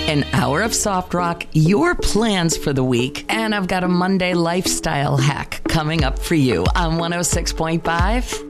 an hour of soft rock, your plans for the week, and I've got a Monday lifestyle hack coming up for you on 106.5